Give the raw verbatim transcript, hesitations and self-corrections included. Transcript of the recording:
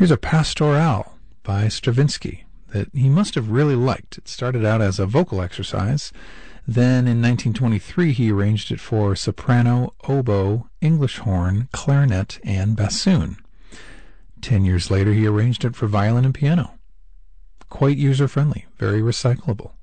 Here's a Pastoral by Stravinsky that he must have really liked. It started out as a vocal exercise. Then in nineteen twenty-three he arranged it for soprano, oboe, English horn, clarinet, and bassoon. Ten years later he arranged it for violin and piano. Quite user-friendly, very recyclable.